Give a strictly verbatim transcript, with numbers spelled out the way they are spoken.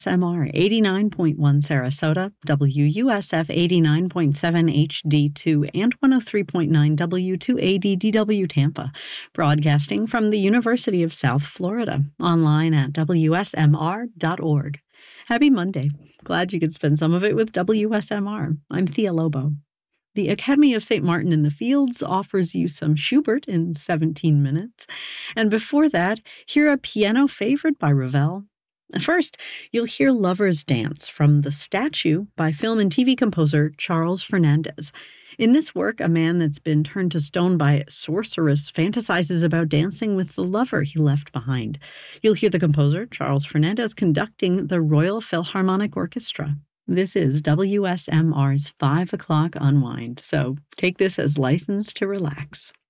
M R eighty-nine point one Sarasota, W U S F eighty-nine point seven H D two, and one oh three point nine W two A D D W Tampa, broadcasting from the University of South Florida, online at W S M R dot org. Happy Monday. Glad you could spend some of it with W S M R. I'm Thea Lobo. The Academy of Saint Martin in the Fields offers you some Schubert in seventeen minutes. And before that, hear a piano favorite by Ravel. First, you'll hear Lover's Dance from The Statue by film and T V composer Charles Fernandez. In this work, a man that's been turned to stone by a sorceress fantasizes about dancing with the lover he left behind. You'll hear the composer, Charles Fernandez, conducting the Royal Philharmonic Orchestra. This is W S M R's five o'clock Unwind, so take this as license to relax.